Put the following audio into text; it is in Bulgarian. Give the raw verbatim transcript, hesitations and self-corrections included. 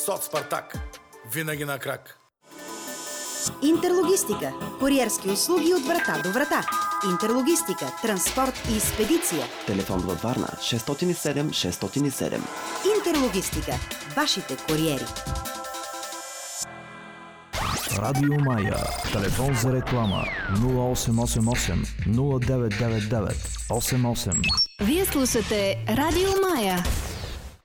Соц Спартак. Винаги на крак. Интерлогистика. Куриерски услуги от врата до врата. Интерлогистика, транспорт и експедиция. Телефон във Варна шестстотин и седем шестстотин и седем. Интерлогистика. Вашите куриери. Радио Мая. Телефон за реклама нула осем осем осем нула девет девет девет осем осем. Вие слушате Радио Мая.